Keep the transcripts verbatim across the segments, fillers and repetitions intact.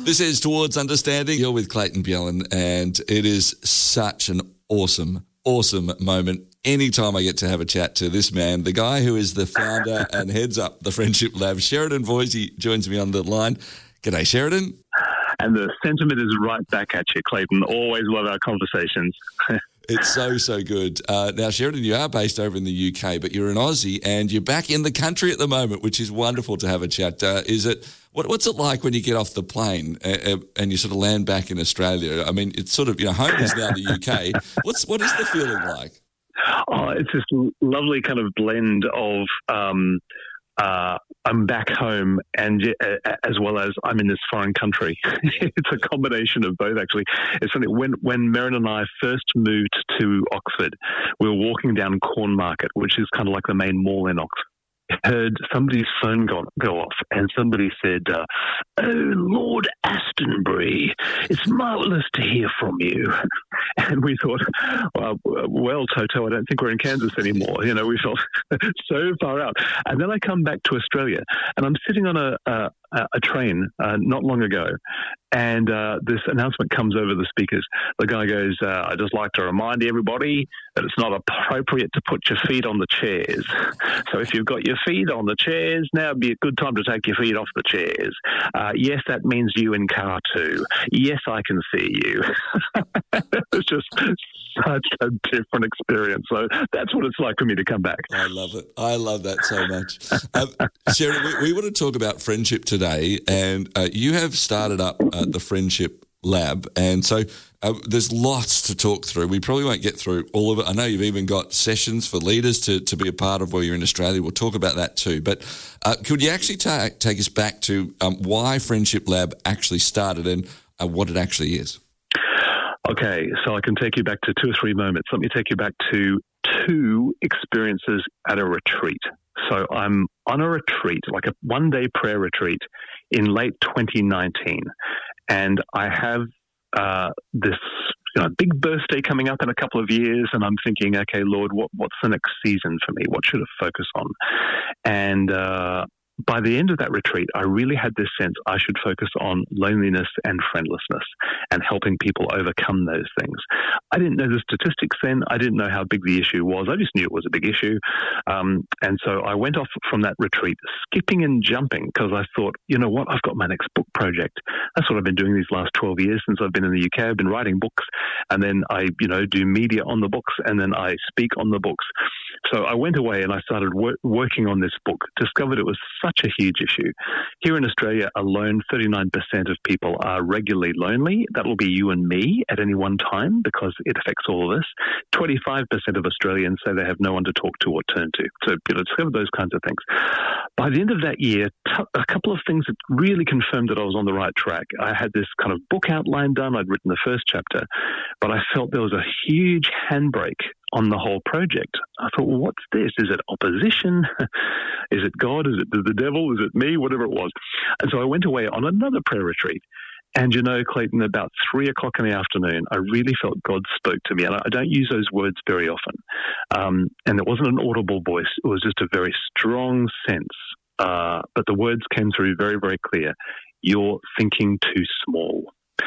This is Towards Understanding. You're with Clayton Bjelland, and it is such an awesome, awesome moment anytime I get to have a chat to this man, the guy who is the founder and heads up the Friendship Lab. Sheridan Voisey joins me on the line. G'day, Sheridan. And the sentiment is right back at you, Clayton. Always love our conversations. It's so, so good. Uh, now, Sheridan, you are based over in the U K, but you're an Aussie and you're back in the country at the moment, which is wonderful to have a chat. Uh, is it what, what's it like when you get off the plane uh, and you sort of land back in Australia? I mean, it's sort of, you know, home is now the U K. What's what is the feeling like? Oh, it's this lovely kind of blend of um, uh, I'm back home and uh, as well as I'm in this foreign country. It's a combination of both, actually. It's something when when Merrin and I first moved to Oxford, we were walking down Cornmarket, which is kind of like the main mall in Oxford. Heard somebody's phone go, go off, and somebody said, uh, "Oh, Lord Astonbury, it's marvellous to hear from you." And we thought, well, well, Toto, I don't think we're in Kansas anymore. You know, we felt so far out. And then I come back to Australia, and I'm sitting on a a, a train uh, not long ago, and uh, this announcement comes over the speakers. The guy goes, uh, "I'd just like to remind everybody that it's not appropriate to put your feet on the chairs. So if you've got your feet on the chairs, now would be a good time to take your feet off the chairs. Uh, yes, that means you in car two. Yes, I can see you." It's just such a different experience. So that's what it's like for me to come back. I love it. I love that so much. Um, Sheridan, we, we want to talk about friendship today, and uh, you have started up uh, the Friendship Lab, and so uh, there's lots to talk through. We probably won't get through all of it. I know you've even got sessions for leaders to, to be a part of while you're in Australia. We'll talk about that too. But uh, could you actually ta- take us back to um, why Friendship Lab actually started and uh, what it actually is? Okay, so I can take you back to two or three moments. Let me take you back to two experiences at a retreat. So I'm on a retreat, like a one-day prayer retreat in late twenty nineteen, and I have uh, this you know, big birthday coming up in a couple of years, and I'm thinking, okay, Lord, what, what's the next season for me? What should I focus on? And uh, by the end of that retreat, I really had this sense I should focus on loneliness and friendlessness and helping people overcome those things. I didn't know the statistics then. I didn't know how big the issue was. I just knew it was a big issue. Um, and so I went off from that retreat skipping and jumping because I thought, you know what, I've got my next book project. That's what I've been doing these last twelve years since I've been in the U K. I've been writing books, and then I, you know, do media on the books, and then I speak on the books. So I went away and I started wor- working on this book, discovered it was such a huge issue. Here in Australia alone, thirty-nine percent of people are regularly lonely. That will be you and me at any one time because it affects all of us. twenty-five percent of Australians say they have no one to talk to or turn to. So, you know, discovered those kinds of things. By the end of that year, t- a couple of things that really confirmed that I was on the right track. I had this kind of book outline done. I'd written the first chapter, but I felt there was a huge handbrake on the whole project. I thought, well, what's this? Is it opposition? Is it God? Is it the devil? Is it me? Whatever it was. And so I went away on another prayer retreat. And, you know, Clayton, about three o'clock in the afternoon, I really felt God spoke to me. And I don't use those words very often. Um, and it wasn't an audible voice. It was just a very strong sense. Uh, but the words came through very, very clear. You're thinking too small.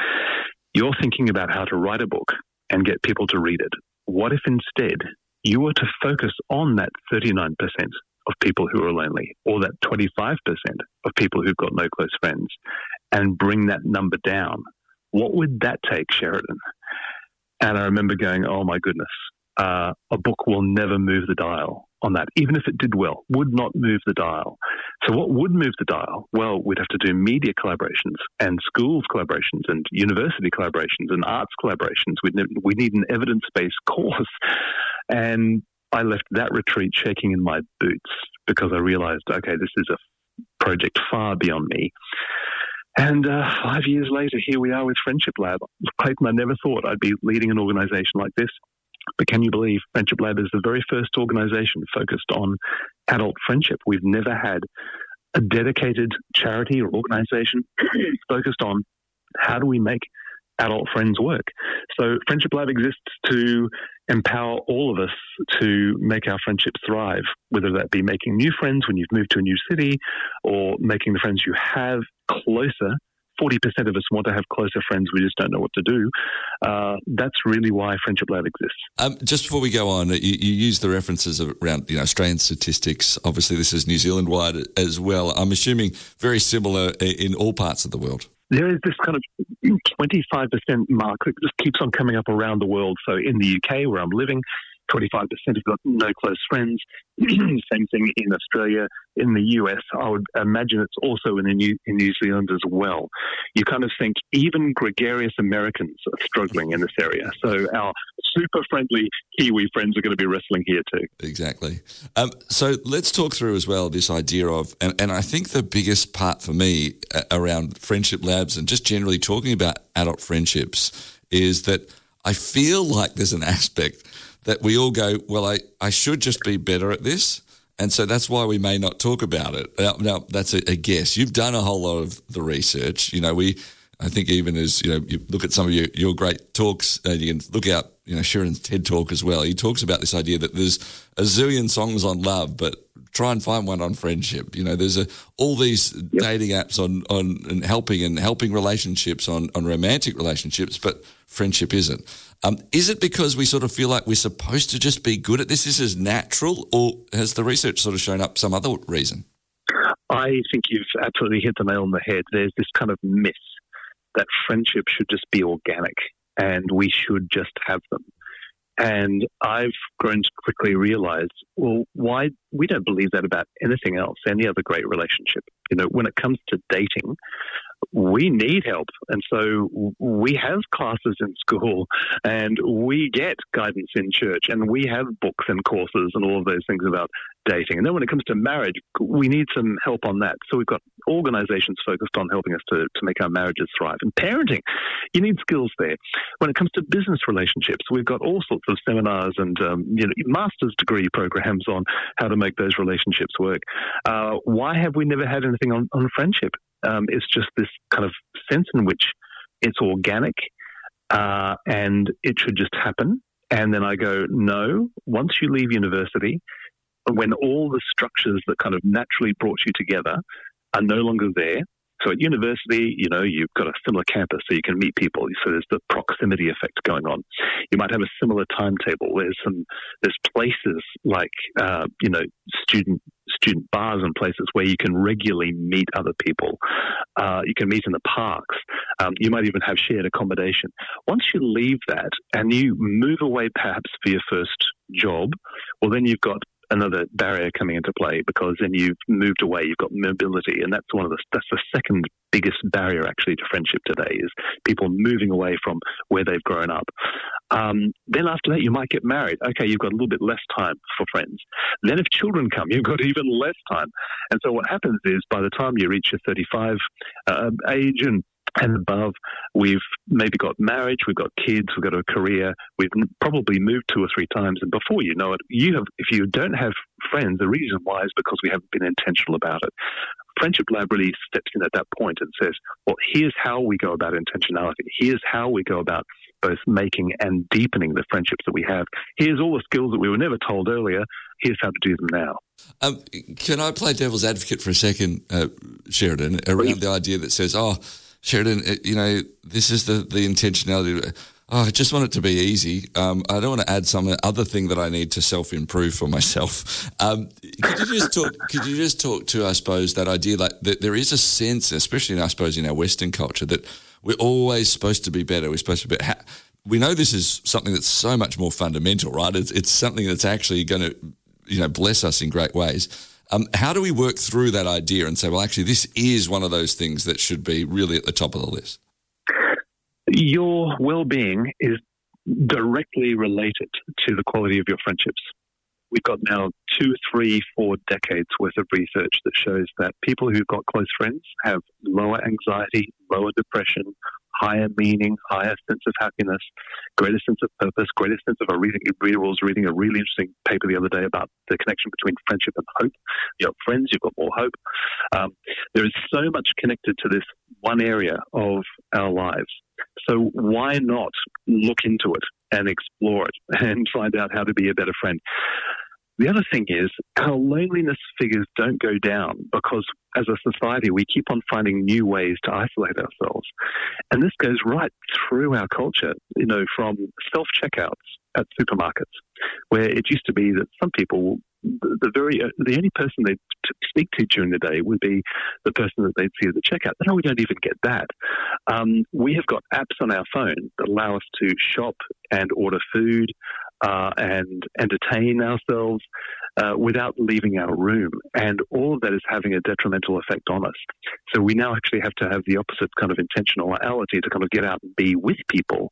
You're thinking about how to write a book and get people to read it. What if instead you were to focus on that thirty-nine percent of people who are lonely, or that twenty-five percent of people who've got no close friends, and bring that number down? What would that take, Sheridan? And I remember going, oh my goodness, uh, a book will never move the dial on that. Even if it did well, would not move the dial. So what would move the dial? Well, we'd have to do media collaborations and schools collaborations and university collaborations and arts collaborations. We'd ne- we need an evidence-based course. And I left that retreat shaking in my boots because I realized, okay, this is a project far beyond me. And uh, five years later, here we are with Friendship Lab. Clayton, I never thought I'd be leading an organization like this. But can you believe Friendship Lab is the very first organization focused on adult friendship? We've never had a dedicated charity or organization focused on how do we make adult friends work. So Friendship Lab exists to empower all of us to make our friendships thrive, whether that be making new friends when you've moved to a new city or making the friends you have closer forty percent of us want to have closer friends. We just don't know what to do. Uh, that's really why Friendship Lab exists. Um, just before we go on, you, you use the references around you know Australian statistics. Obviously, this is New Zealand-wide as well. I'm assuming very similar in all parts of the world. There is this kind of twenty-five percent mark that just keeps on coming up around the world. So in the U K, where I'm living, twenty-five percent have got no close friends. Same thing in Australia. In the U S, I would imagine it's also in, the New, in New Zealand as well. You kind of think even gregarious Americans are struggling in this area. So our super friendly Kiwi friends are going to be wrestling here too. Exactly. Um, so let's talk through as well this idea of, and, and I think the biggest part for me uh, around Friendship Labs and just generally talking about adult friendships is that I feel like there's an aspect that we all go, well, I, I should just be better at this. And so that's why we may not talk about it. Now, now that's a, a guess. You've done a whole lot of the research. You know, we, I think even as, you know, you look at some of your, your great talks, and you can look out, you know, Sheridan's TED Talk as well. He talks about this idea that there's a zillion songs on love, but try and find one on friendship. You know, there's a, all these yep. dating apps on, on and helping and helping relationships on, on romantic relationships, but friendship isn't. Um, is it because we sort of feel like we're supposed to just be good at this? This is natural, or has the research sort of shown up some other reason? I think you've absolutely hit the nail on the head. There's this kind of myth that friendship should just be organic and we should just have them. And I've grown to quickly realize, well, why we don't believe that about anything else, any other great relationship. You know, when it comes to dating, we need help. And so we have classes in school and we get guidance in church and we have books and courses and all of those things about dating. And then when it comes to marriage, we need some help on that. So we've got organizations focused on helping us to, to make our marriages thrive. And parenting, you need skills there. When it comes to business relationships, we've got all sorts of seminars and um, you know, master's degree programs on how to make those relationships work. Uh, why have we never had anything on, on friendship? Um, it's just this kind of sense in which it's organic uh, and it should just happen. And then I go, no, once you leave university, when all the structures that kind of naturally brought you together are no longer there. So at university, you know, you've got a similar campus so you can meet people. So there's the proximity effect going on. You might have a similar timetable. There's some, there's places like, uh, you know, student student bars and places where you can regularly meet other people. Uh, you can meet in the parks. Um, you might even have shared accommodation. Once you leave that and you move away perhaps for your first job, well, then you've got another barrier coming into play because then you've moved away, you've got mobility, and that's one of the that's the second biggest barrier actually to friendship today is people moving away from where they've grown up. Um, then after that, you might get married. Okay, you've got a little bit less time for friends. Then if children come, you've got even less time. And so what happens is by the time you reach your thirty-five uh, age and and above, we've maybe got marriage, we've got kids, we've got a career, we've probably moved two or three times, and before you know it, you have. If you don't have friends, the reason why is because we haven't been intentional about it. Friendship Lab really steps in at that point and says, well, here's how we go about intentionality. Here's how we go about both making and deepening the friendships that we have. Here's all the skills that we were never told earlier. Here's how to do them now. Um, can I play devil's advocate for a second, uh, Sheridan, around Please. The idea that says, oh, Sheridan, you know, this is the, the intentionality. Oh, I just want it to be easy. Um, I don't want to add some other thing that I need to self-improve for myself. Um, could you just talk? Could you just talk to, I suppose, that idea like that there is a sense, especially, I suppose, in our Western culture, that we're always supposed to be better. We're supposed to be. Ha- we know this is something that's so much more fundamental, right? It's, it's something that's actually going to, you know, bless us in great ways. Um, how do we work through that idea and say, well, actually, this is one of those things that should be really at the top of the list? Your well-being is directly related to the quality of your friendships. We've got now two, three, four decades worth of research that shows that people who've got close friends have lower anxiety, lower depression, higher meaning, higher sense of happiness, greater sense of purpose, greater sense of a reading. I was reading a really interesting paper the other day about the connection between friendship and hope. You have friends, you've got more hope. Um, there is so much connected to this one area of our lives. So why not look into it and explore it and find out how to be a better friend? The other thing is our loneliness figures don't go down because as a society, we keep on finding new ways to isolate ourselves. And this goes right through our culture, you know, from self-checkouts at supermarkets, where it used to be that some people, the, the very, uh, the only person they'd t- speak to during the day would be the person that they'd see at the checkout. But now we don't even get that. Um, we have got apps on our phone that allow us to shop and order food uh, and entertain ourselves uh, without leaving our room. And all of that is having a detrimental effect on us. So we now actually have to have the opposite kind of intentionality to kind of get out and be with people.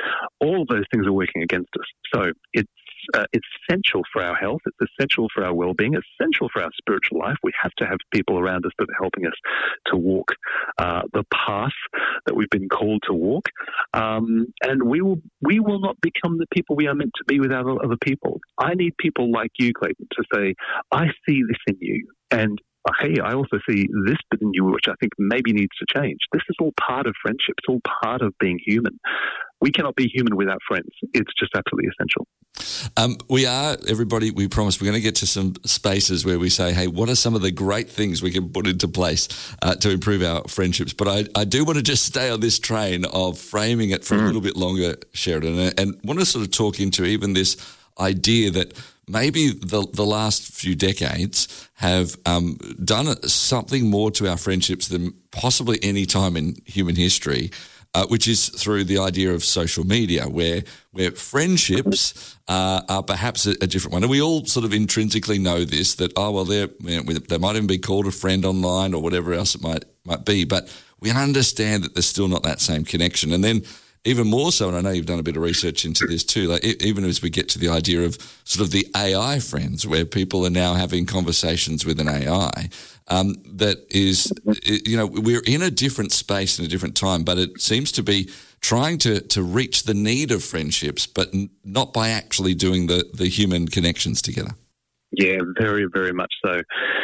All of those things are working against us. So it's Uh, it's essential for our health. It's essential for our well-being. It's essential for our spiritual life. We have to have people around us that are helping us to walk uh, the path that we've been called to walk. Um, and we will we will not become the people we are meant to be without other people. I need people like you, Clayton, to say, I see this in you. And hey, I also see this bit in you, which I think maybe needs to change. This is all part of friendship. It's all part of being human. We cannot be human without friends. It's just absolutely essential. Um, we are, everybody, we promise we're going to get to some spaces where we say, hey, what are some of the great things we can put into place uh, to improve our friendships? But I, I do want to just stay on this train of framing it for mm. a little bit longer, Sheridan, and, and want to sort of talk into even this idea that maybe the the last few decades have um, done something more to our friendships than possibly any time in human history, uh, which is through the idea of social media, where where friendships uh, are perhaps a, a different one. And we all sort of intrinsically know this, that, oh, well, they're, you know, they might even be called a friend online or whatever else it might might be, but we understand that there's still not that same connection. And then even more so, and I know you've done a bit of research into this too, like even as we get to the idea of sort of the A I friends, where people are now having conversations with an A I, um, that is, you know, we're in a different space and a different time, but it seems to be trying to, to reach the need of friendships, but n- not by actually doing the, the human connections together. Yeah, very, very much so.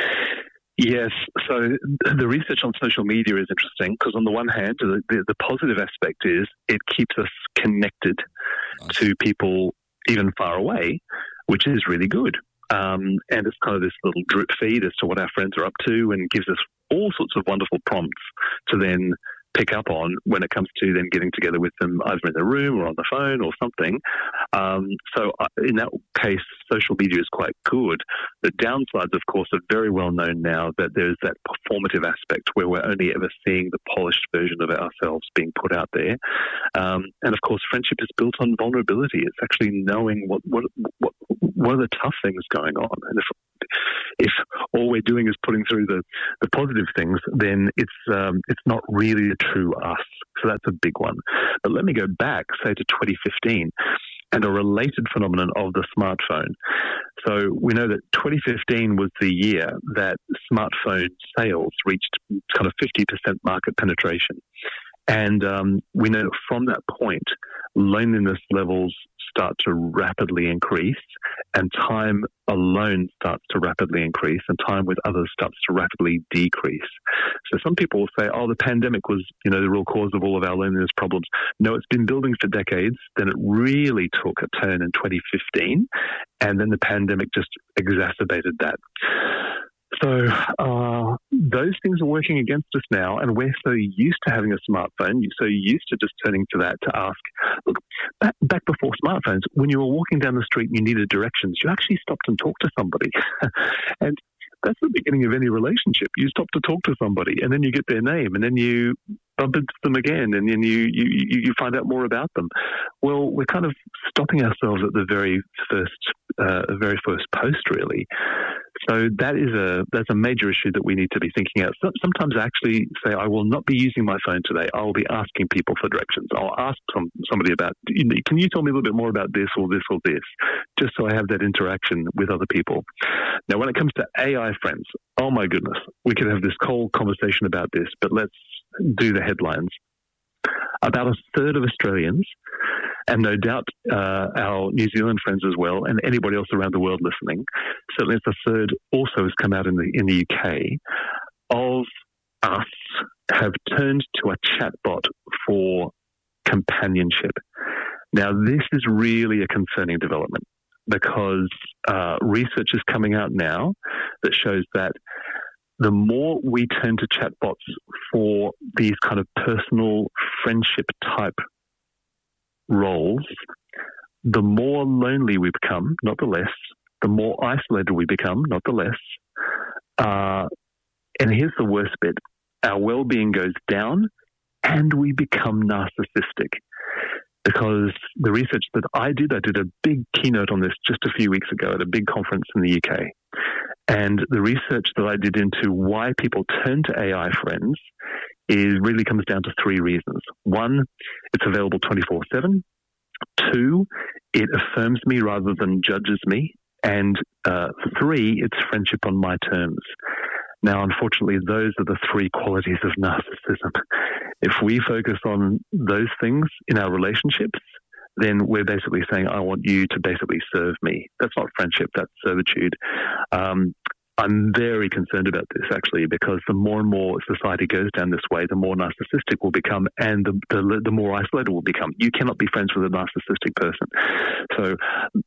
Yes, so the research on social media is interesting because on the one hand, the, the, the positive aspect is it keeps us connected nice. to people even far away, which is really good. Um, and it's kind of this little drip feed as to what our friends are up to and gives us all sorts of wonderful prompts to then pick up on when it comes to then getting together with them either in the room or on the phone or something. Um, so in that case, social media is quite good. The downsides, of course, are very well known now, that there's that performative aspect where we're only ever seeing the polished version of ourselves being put out there. Um, and of course, friendship is built on vulnerability. It's actually knowing what what what, what are the tough things going on. And if if all we're doing is putting through the, the positive things, then it's um, it's not really a true us. So that's a big one. But let me go back, say, to twenty fifteen and a related phenomenon of the smartphone. So we know that twenty fifteen was the year that smartphone sales reached kind of fifty percent market penetration. And um, we know that from that point, loneliness levels start to rapidly increase, and time alone starts to rapidly increase, and time with others starts to rapidly decrease. So some people will say, oh, the pandemic was, you know, the real cause of all of our loneliness problems. No, it's been building for decades. Then it really took a turn in twenty fifteen, and then the pandemic just exacerbated that. So uh, those things are working against us now, and we're so used to having a smartphone, you're so used to just turning to that to ask. Look, back, back before smartphones, when you were walking down the street and you needed directions, you actually stopped and talked to somebody. And that's the beginning of any relationship. You stop to talk to somebody, and then you get their name, and then you bump into them again, and then you, you, you find out more about them. Well, we're kind of stopping ourselves at the very first, uh, very first post, really. So that is a that's a major issue that we need to be thinking about. So, sometimes I actually say, I will not be using my phone today. I will be asking people for directions. I'll ask some, somebody about, can you tell me a little bit more about this or this or this, just so I have that interaction with other people. Now, when it comes to A I friends, oh my goodness, we could have this whole conversation about this, but let's do the headlines. About a third of Australians, and no doubt uh, our New Zealand friends as well, and anybody else around the world listening, certainly it's a third also has come out in the in the U K, of us have turned to a chatbot for companionship. Now, this is really a concerning development. because uh, research is coming out now that shows that the more we turn to chatbots for these kind of personal friendship type roles, the more lonely we become, not the less, the more isolated we become, not the less. Uh, and here's the worst bit. Our well-being goes down and we become narcissistic. Because the research that I did, I did a big keynote on this just a few weeks ago at a big conference in the U K. And the research that I did into why people turn to A I friends is really comes down to three reasons. One, it's available twenty-four seven. Two, it affirms me rather than judges me. And uh, three, it's friendship on my terms. Now, unfortunately, those are the three qualities of narcissism. If we focus on those things in our relationships, then we're basically saying, I want you to basically serve me. That's not friendship, that's servitude. Um, I'm very concerned about this, actually, because the more and more society goes down this way, the more narcissistic we'll become and the, the, the more isolated we'll become. You cannot be friends with a narcissistic person. So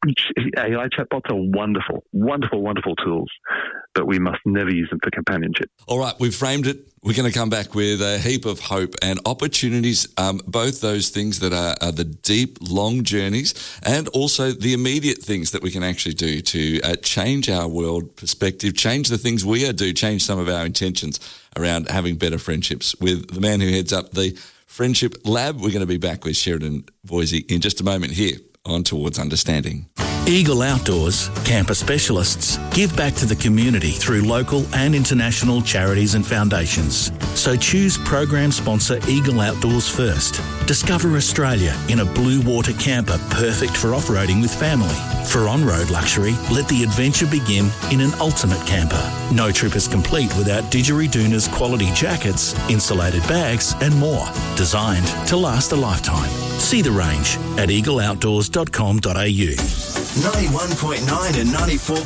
A I chatbots are wonderful, wonderful, wonderful tools, but we must never use them for companionship. All right, we've framed it. We're going to come back with a heap of hope and opportunities, um, both those things that are, are the deep, long journeys and also the immediate things that we can actually do to uh, change our world perspective, change the things we do, change some of our intentions around having better friendships with the man who heads up the Friendship Lab. We're going to be back with Sheridan Voisey in just a moment here on Towards Understanding. Eagle Outdoors, camper specialists, give back to the community through local and international charities and foundations. So choose program sponsor Eagle Outdoors first. Discover Australia in a blue water camper perfect for off-roading with family. For on-road luxury, let the adventure begin in an ultimate camper. No trip is complete without Didgeridoon's quality jackets, insulated bags and more. Designed to last a lifetime. See the range at eagle outdoors dot com dot a u. ninety-one point nine and ninety-four